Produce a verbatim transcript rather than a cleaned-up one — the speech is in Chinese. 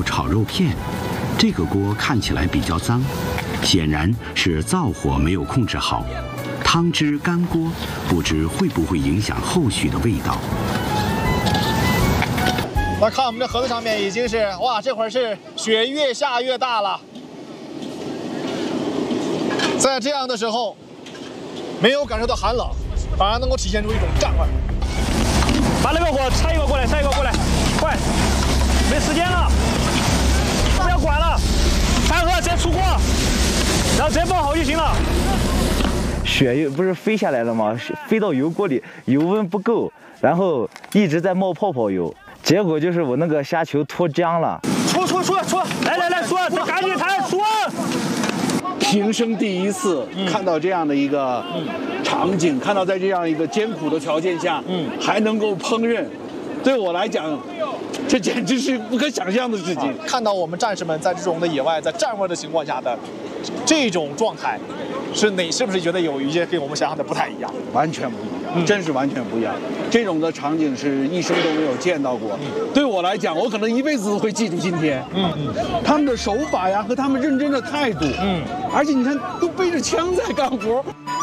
油炒肉片，这个锅看起来比较脏，显然是灶火没有控制好，汤汁干锅，不知会不会影响后续的味道。 来看我们这盒子上面已经是哇，这会儿是雪越下越大了。在这样的时候，没有感受到寒冷，反而能够体现出一种战味。 把那个火拆一个过来，拆一个过来，快，没时间了，不要管了，掺和直接出锅，然后直接爆好就行了。 雪不是飞下来了吗？飞到油锅里，油温不够，然后一直在冒泡泡油，结果就是我那个虾球脱浆了。 出出出出！来来来，出，赶紧抬出！ 平生第一次看到这样的一个场景，看到在这样一个艰苦的条件下，嗯，还能够烹饪，对我来讲，这简直是不可想象的事情。 看到我们战士们在这种的野外，在战味的情况下的这种状态，是哪是不是觉得有一些跟我们想象的不太一样？ 完全不一样，真是完全不一样。这种的场景是一生都没有见到过。对我来讲，我可能一辈子都会记住今天。嗯嗯，他们的手法呀和他们认真的态度，嗯，而且你看都背着枪在干活。